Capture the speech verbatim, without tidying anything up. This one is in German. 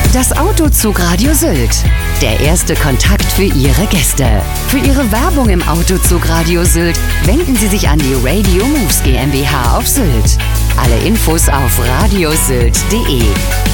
Das Autozugradio Sylt. Der erste Kontakt für Ihre Gäste. Für Ihre Werbung im Autozugradio Sylt wenden Sie sich an die Radio Moves GmbH auf Sylt. Alle Infos auf radiosylt punkt de.